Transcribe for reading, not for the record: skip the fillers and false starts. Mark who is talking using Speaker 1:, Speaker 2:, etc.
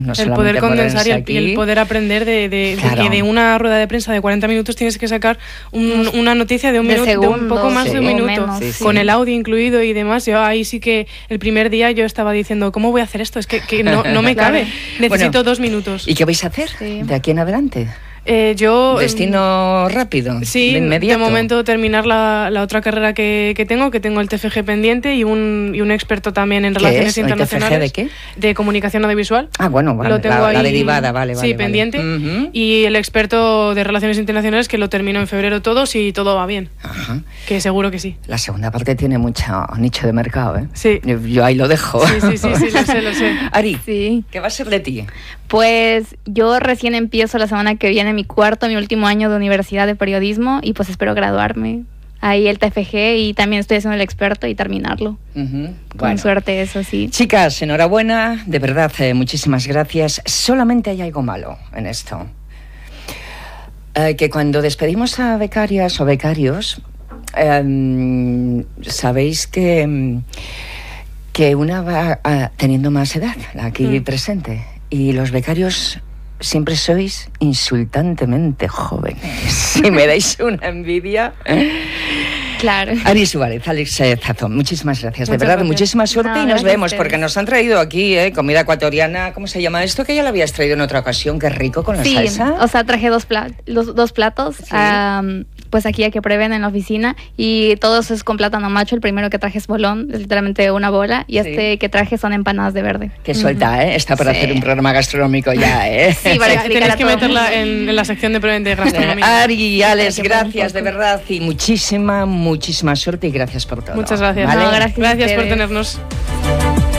Speaker 1: No
Speaker 2: el poder condensar y el poder aprender de que de una rueda de prensa de 40 minutos tienes que sacar una noticia de un minuto,
Speaker 3: segundos,
Speaker 2: de un poco más de un minuto,
Speaker 3: menos,
Speaker 2: con el audio incluido y demás. Yo ahí sí que el primer día yo estaba diciendo, ¿cómo voy a hacer esto? Es que no me cabe, necesito 2 minutos.
Speaker 1: ¿Y qué vais a hacer de aquí en adelante?
Speaker 2: Destino
Speaker 1: rápido,
Speaker 2: sí,
Speaker 1: de inmediato.
Speaker 2: De momento terminar la otra carrera que tengo el TFG pendiente y un experto también en relaciones internacionales.
Speaker 1: ¿El TFG de qué?
Speaker 2: De comunicación audiovisual.
Speaker 1: Ah, bueno, vale,
Speaker 2: lo tengo
Speaker 1: la derivada, vale.
Speaker 2: Sí, pendiente. Y el experto de relaciones internacionales que lo termino en febrero todos y todo va bien.
Speaker 1: Ajá.
Speaker 2: Que seguro que sí.
Speaker 1: La segunda parte tiene mucho nicho de mercado, ¿eh?
Speaker 2: Sí.
Speaker 1: Yo ahí lo dejo.
Speaker 2: Sí, lo sé.
Speaker 1: Ari,
Speaker 3: sí.
Speaker 1: ¿Qué va a ser de ti?
Speaker 3: Pues yo recién empiezo la semana que viene mi último año de universidad de periodismo y pues espero graduarme. Ahí el TFG y también estoy haciendo el experto y terminarlo. Con suerte, eso sí.
Speaker 1: Chicas, enhorabuena, de verdad, muchísimas gracias. Solamente hay algo malo en esto. Que cuando despedimos a becarias o becarios, sabéis que una va teniendo más edad, aquí presente, y los becarios siempre sois insultantemente jóvenes. Y me dais una envidia.
Speaker 3: Claro.
Speaker 1: Ari Suárez, Alex Zazón, muchísimas gracias. De verdad, muchísima suerte y nos vemos, porque nos han traído aquí comida ecuatoriana. ¿Cómo se llama esto? Que ya lo habías traído en otra ocasión. Qué rico con la salsa.
Speaker 3: O sea, traje dos platos. Sí. Pues aquí a que prueben en la oficina. Y todo eso es con plátano macho. El primero que traje es bolón, es literalmente una bola. Y este que traje son empanadas de verde.
Speaker 1: Qué suelta, ¿eh? Está para hacer un programa gastronómico ya, ¿eh?
Speaker 3: Sí, para
Speaker 2: tienes que meterla en la sección de gastronomía.
Speaker 1: Ari y Alex, gracias de verdad. Y muchísima suerte y gracias por todo.
Speaker 2: Muchas gracias.
Speaker 1: ¿Vale?
Speaker 3: No, gracias
Speaker 2: por tenernos.